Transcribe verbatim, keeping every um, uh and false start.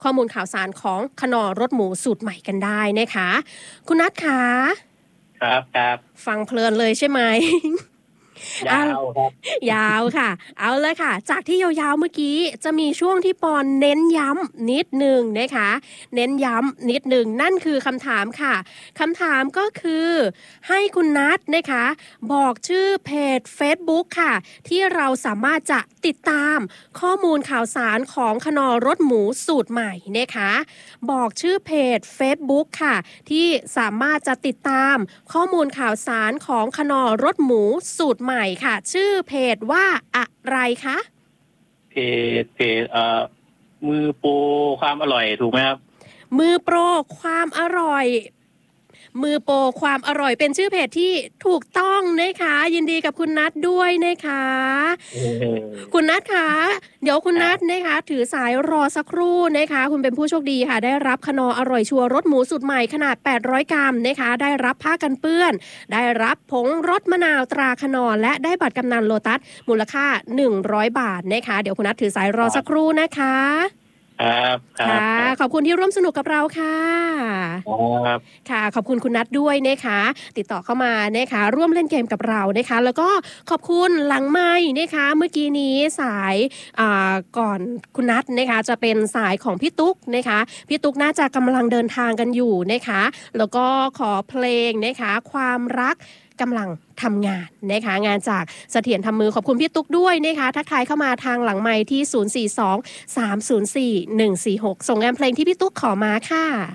ข้อมูลข่าวสารของคนอรสหมูสูตรใหม่กันได้นะคะคุณนัทคะครับครับฟังเพลินเลยใช่ไหมยาวครับยาวค่ะเอาเลยค่ะจากที่ยาวๆเมื่อกี้จะมีช่วงที่ปอนเน้นย้ำนิดหนึ่งนะคะเน้นย้ำนิดหนึ่งนั่นคือคำถามค่ะคำถามก็คือให้คุณนัทนะคะบอกชื่อเพจ Facebook ค่ะที่เราสามารถจะติดตามข้อมูลข่าวสารของคานอรสหมูสูตรใหม่นะคะบอกชื่อเพจ Facebook ค่ะที่สามารถจะติดตามข้อมูลข่าวสารของคานอรสหมูสูตรใหม่ค่ะชื่อเพจว่าอะไรคะเพจเพจเอ่อมือโปรความอร่อยถูกไหมครับมือโปรความอร่อยมือโปรความอร่อยเป็นชื่อเพจที่ถูกต้องนะคะยินดีกับคุณนัทด้วยนะคะคุณนัทคะเดี๋ยวคุณนัทนะคะถือสายรอสักครู่นะคะคุณเป็นผู้โชคดีค่ะได้รับคนออร่อยชัวร์รสหมูสูตรใหม่ขนาดแปดร้อยกรัมนะคะได้รับผ้ากันเปื้อนได้รับผงรสมะนาวตราคนอและได้บัตรกำนันโลตัสมูลค่าหนึ่งร้อยบาทนะคะเดี๋ยวคุณนัทถือสายรอสักครู่นะคะครับค่ะขอบคุณที่ร่วมสนุกกับเราค่ะครับค่ะขอบคุณคุณนัทด้วยนะคะติดต่อเข้ามานะคะร่วมเล่นเกมกับเรานะคะแล้วก็ขอบคุณหลังไม้นะคะเมื่อกี้นี้สายก่อนคุณนัทนะคะจะเป็นสายของพี่ตุ๊กนะคะพี่ตุ๊กน่าจะกำลังเดินทางกันอยู่นะคะแล้วก็ขอเพลงนะคะความรักกำลังทำงานนะคะงานจากเสถียรทำมือขอบคุณพี่ตุ๊กด้วยนะคะทักทายเข้ามาทางหลังไมค์ที่ศูนย์ สี่ สอง สาม ศูนย์ สี่ หนึ่ง สี่ หกส่งงานเพลงที่พี่ตุ๊กขอมาค่ะ